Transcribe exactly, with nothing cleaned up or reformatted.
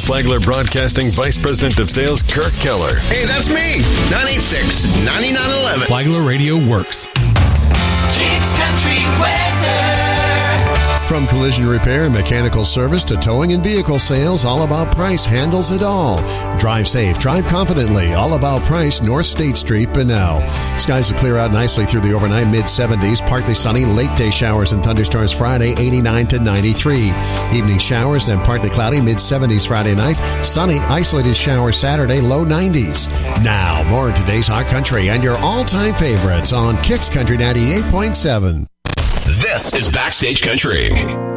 Flagler Broadcasting Vice President of Sales, Kirk Keller. Hey, that's me. nine eight six, nine nine one one. Flagler Radio works. Kicks Country Weather. From collision repair and mechanical service to towing and vehicle sales, All About Price handles it all. Drive safe, drive confidently. All About Price, North State Street, Bunnell. Skies will clear out nicely through the overnight, mid seventies. Partly sunny, late day showers and thunderstorms Friday, eighty-nine to ninety-three. Evening showers, then partly cloudy, mid seventies Friday night. Sunny, isolated showers Saturday, low nineties. Now, more of today's Hot Country and your all-time favorites on Kicks Country ninety-eight point seven. This is Backstage Country.